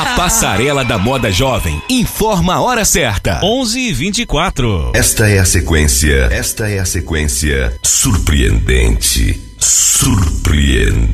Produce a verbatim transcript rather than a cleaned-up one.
A Passarela da Moda Jovem informa a hora certa. onze e vinte e quatro. Esta é a sequência. Esta é a sequência surpreendente. Surpreendente.